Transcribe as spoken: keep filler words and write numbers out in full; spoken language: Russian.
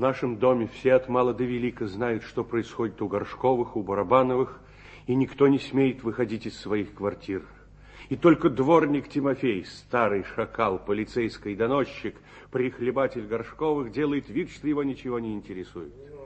нашем доме все от мала до велика знают, что происходит у Горшковых, у Барабановых, и никто не смеет выходить из своих квартир. И только дворник Тимофей, старый шакал, полицейский доносчик, прихлебатель Горшковых, делает вид, что его ничего не интересует.